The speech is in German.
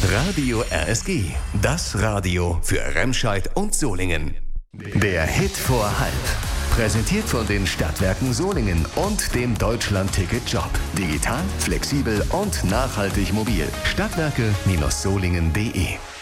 Radio RSG, das Radio für Remscheid und Solingen. Der Hit vor halb. Präsentiert von den Stadtwerken Solingen und dem Deutschland-Ticket-Job. Digital, flexibel und nachhaltig mobil. Stadtwerke-solingen.de